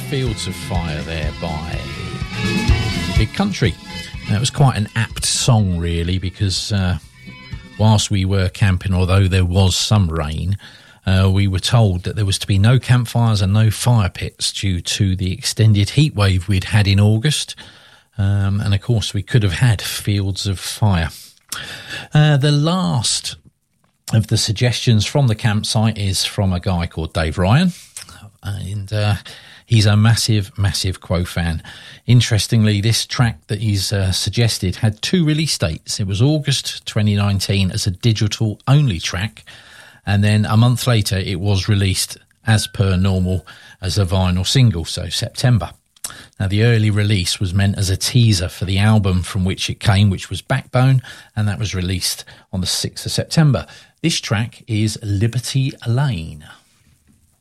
Fields of Fire there by Big Country. Now, it was quite an apt song, really, because whilst we were camping, although there was some rain, we were told that there was to be no campfires and no fire pits due to the extended heat wave we'd had in August. And, of course, we could have had Fields of Fire. The last of the suggestions from the campsite is from a guy called Dave Ryan, and he's a massive Quo fan. Interestingly, this track that he's suggested had two release dates. It was August 2019 as a digital only track, and then a month later it was released as per normal as a vinyl single, so September. Now, the early release was meant as a teaser for the album from which it came, which was Backbone, and that was released on the 6th of September. This track is Liberty Lane.